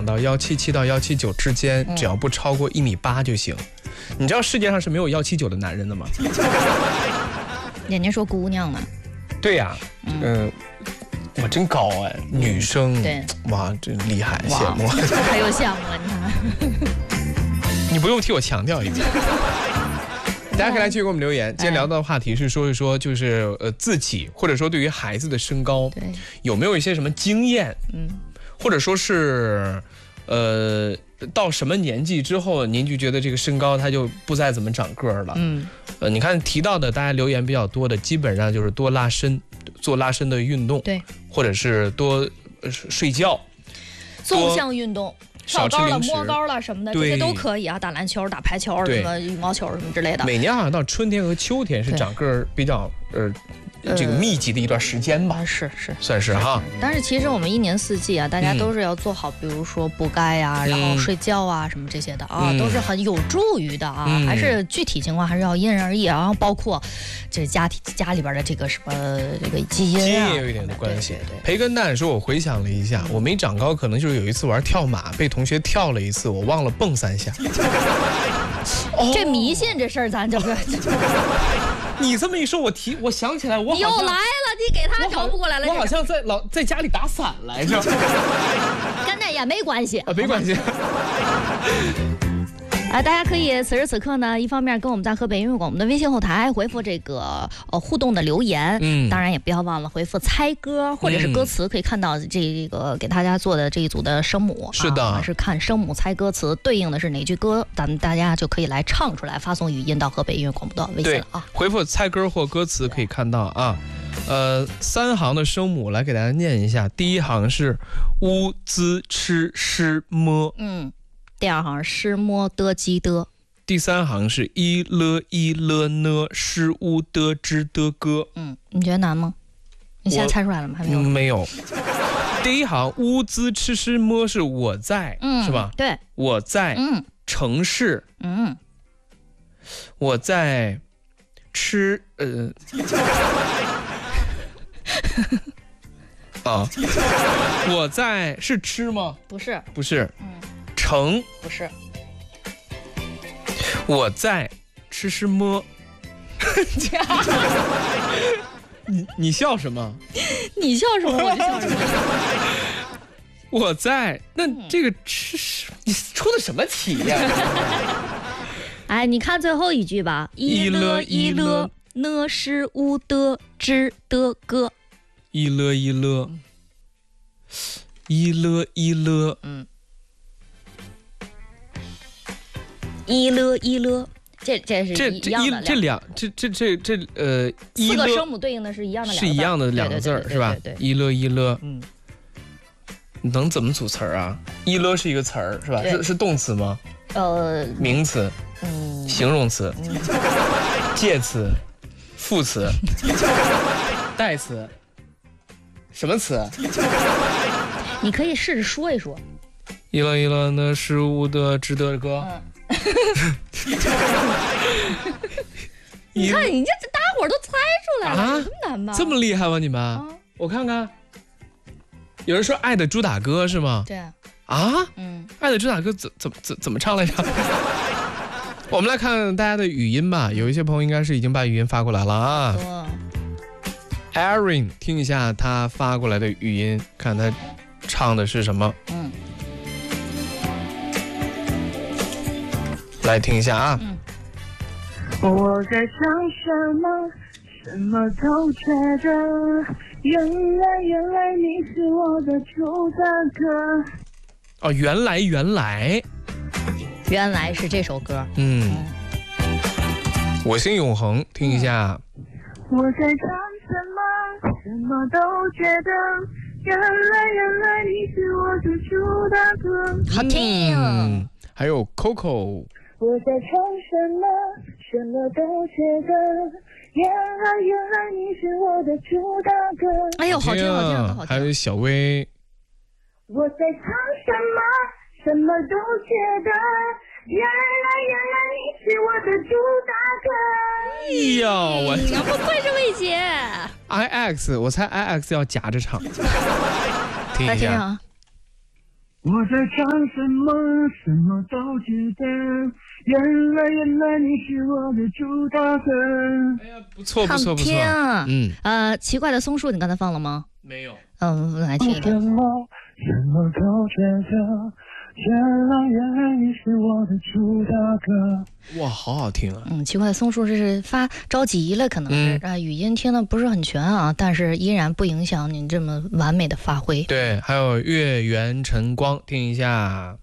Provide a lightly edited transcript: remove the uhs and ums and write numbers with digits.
长到177到179之间，只要不超过1.8米就行。你知道世界上是没有179的男人的吗？ 人家说姑娘呢。 对呀，哇，真高哎，女生， 对， 哇，真厉害，羡慕。 还有羡慕了，你看。 你不用替我强调一遍。大家可以来继续给我们留言。今天聊到的话题是说一说，就是自己或者说对于孩子的身高，有没有一些什么经验？或者说是到什么年纪之后，您就觉得这个身高它就不再怎么长个儿了？你看提到的大家留言比较多的，基本上就是多拉伸，做拉伸的运动， 对， 或者是多睡觉， 纵向运动。跳高了、摸高了什么的，这些都可以啊。打篮球、打排球、什么羽毛球什么之类的。 每年好像到春天和秋天是长个儿比较这个密集的一段时间吧， 是算是哈。 但是其实我们一年四季啊，大家都是要做好，比如说补钙呀，然后睡觉啊什么这些的啊，都是很有助于的啊。还是具体情况还是要因人而异，然后包括这家里边的这个什么这个基因也有一点的关系。培根蛋说，我回想了一下，我没长高，可能就是有一次玩跳马，被同学跳了一次，我忘了蹦3下。 这迷信这事儿，咱这个。 你这么一说，我想起来，我又来了，你给他找不过来了。 我好像在家里打伞来着， 跟那也没关系啊，没关系。 大家可以此时此刻呢，一方面跟我们在河北音乐广播的微信后台回复这个互动的留言，当然也不要忘了回复猜歌或者是歌词，可以看到这个给大家做的这一组的声母， 是的， 是看声母猜歌词，对应的是哪句歌，咱们大家就可以来唱出来，发送语音到河北音乐广播的微信了啊。 回复猜歌或歌词可以看到啊，3行的声母来给大家念一下，第一行是乌兹吃诗摸， 第二行是摸的鸡的， 第三行是一了呢诗乌的之的歌。 你觉得难吗？你现在猜出来了吗？还没有？ 没有。第一行乌兹吃诗摸是我在，是吧？ 对， 我在城市，我在吃我在是吃吗？ 不是， 不是。城不是， 我在吃诗摸。你笑什么？ 你笑什么我就笑什么。 我在，那这个吃你出的什么题呀？ 哎，你看最后一句吧，一了呢是乌的之的歌， 一了一了，这是一样的。4个声母对应的是一样的， 是一样的2个字儿，是吧？一了，能怎么组词儿啊？一了是一个词儿，是吧？是动词吗？名词，形容词，介词，副词，代词，什么词？ 你可以试着说一说。 一了呢是乌的之的歌。 你看，你这大伙儿都猜出来了，这么难吗？ 这么厉害吗？你们？我看看，有人说《爱的主打歌》是吗？ 对啊，爱的主打歌怎么唱来着？我们来看大家的语音吧，有一些朋友应该是已经把语音发过来了啊。Erin， 听一下他发过来的语音，看他唱的是什么。来听一下啊。 我在想什么，什么都觉得，原来你是我的主打歌。 原来是这首歌。 我姓永恒，听一下。 我在想什么，什么都觉得，原来你是我的主打歌。 好听。 还有 Coco。 我在唱什么，什么都觉得，原来你是我的主打歌。 哎呦，好听好听。 还有小薇。 我在唱什么，什么都觉得，原来你是我的主打歌。 哎呀， 我不愧是魏姐。 IX， 我猜 IX 要夹着唱。听一下。 我在唱什么，什么都值得。原来你是我的主打歌。 哎呀，不错不错不错。 好听啊。奇怪的松树，你刚才放了吗？ 没有。 来听一遍。 什么都值得。原来你是我的主打歌。 哇，好好听啊！ 奇怪的松树这是发着急了，可能是语音听的不是很全啊，但是依然不影响你这么完美的发挥。 对，还有月圆晨光，听一下。